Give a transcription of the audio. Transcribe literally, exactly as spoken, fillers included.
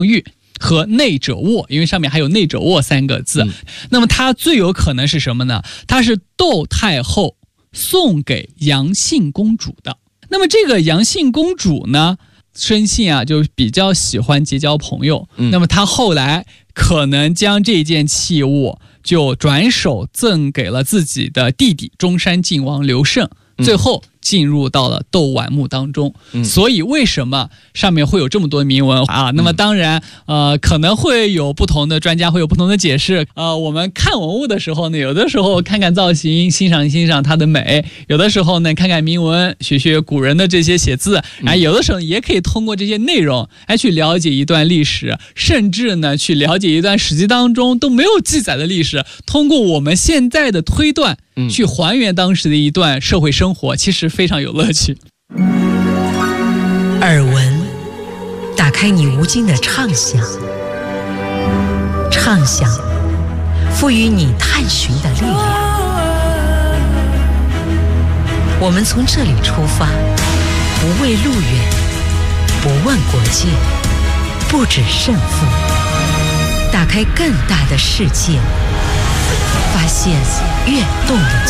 玉和内者卧，因为上面还有内者卧三个字、嗯、那么它最有可能是什么呢？它是窦太后送给杨信公主的。那么这个杨信公主呢，生性啊就比较喜欢结交朋友、嗯、那么她后来可能将这件器物就转手赠给了自己的弟弟中山靖王刘胜，最后进入到了窦绾墓当中、嗯、所以为什么上面会有这么多铭文啊？那么当然呃，可能会有不同的专家会有不同的解释。呃，我们看文物的时候呢，有的时候看看造型，欣赏欣赏它的美，有的时候呢看看铭文，学学古人的这些写字，哎，有的时候也可以通过这些内容来去了解一段历史，甚至呢去了解一段史记当中都没有记载的历史，通过我们现在的推断去还原当时的一段社会生活，其实非常有乐趣。 耳闻，打开你无尽的畅想，畅想赋予你探寻的力量。我们从这里出发，不畏路远，不问国界，不止胜负，打开更大的世界，发现跃动的